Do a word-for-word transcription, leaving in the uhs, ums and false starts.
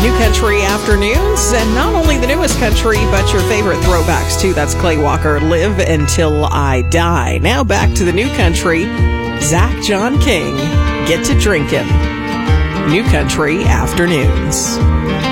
New Country Afternoons, and not only the newest country, but your favorite throwbacks, too. That's Clay Walker, Live Until I Die. Now back to the new country, Zach John King, Get to Drinkin'. New Country Afternoons.